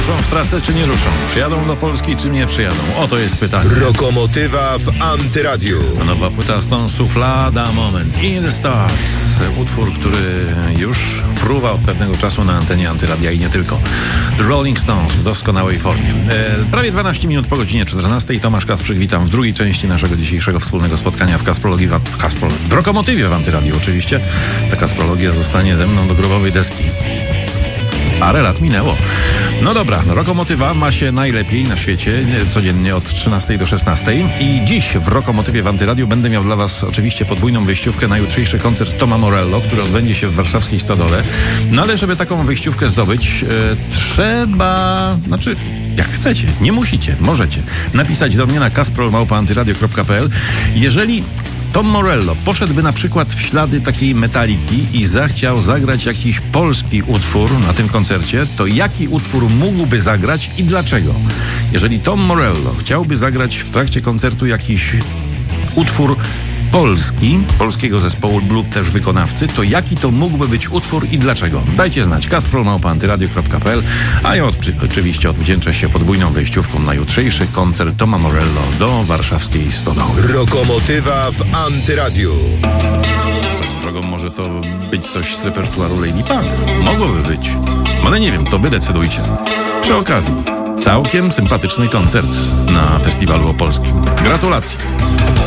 Ruszą w trasę czy nie ruszą? Przyjadą do Polski czy nie przyjadą? Oto jest pytanie. Lokomotywa w Antyradiu. Nowa płyta Stone Soufflada Moment. In the Stars. Utwór, który już fruwa od pewnego czasu na antenie Antyradia i nie tylko. The Rolling Stones w doskonałej formie. Prawie 12 minut po godzinie 14. Tomasz Kasprzyk, witam w drugiej części naszego dzisiejszego wspólnego spotkania w Kasprologii w Rokomotywie w Antyradiu oczywiście. Ta Kasprologia zostanie ze mną do grobowej deski. Parę lat minęło. No dobra, Rokomotywa ma się najlepiej na świecie, codziennie od 13 do 16. I dziś w Rokomotywie w Antyradiu będę miał dla Was oczywiście podwójną wyjściówkę na jutrzejszy koncert Toma Morello, który odbędzie się w warszawskiej Stodole. No ale żeby taką wyjściówkę zdobyć, jak chcecie, nie musicie, możecie napisać do mnie na kasprol@antyradio.pl. Jeżeli Tom Morello poszedłby na przykład w ślady takiej Metaliki i zachciał zagrać jakiś polski utwór na tym koncercie, to jaki utwór mógłby zagrać i dlaczego? Jeżeli Tom Morello chciałby zagrać w trakcie koncertu jakiś utwór polskiego zespołu lub też wykonawcy, to jaki to mógłby być utwór i dlaczego? Dajcie znać, kasprol@antyradio.pl, a ja oczywiście odwdzięczę się podwójną wejściówką na jutrzejszy koncert Toma Morello do warszawskiej Stodoły. Rokomotywa w Antyradiu. Swoją drogą może to być coś z repertuaru Lady Punk. Mogłoby być, ale nie wiem, to wy decydujcie. Przy okazji, całkiem sympatyczny koncert na Festiwalu Opolskim. Gratulacje.